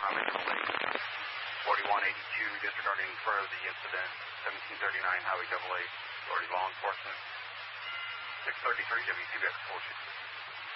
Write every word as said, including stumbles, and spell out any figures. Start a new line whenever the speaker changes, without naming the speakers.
Highway double A. forty-one eighty-two, disregarding for the incident. seventeen thirty-nine, Highway double A, authority law enforcement. six thirty-three, W T B X four six.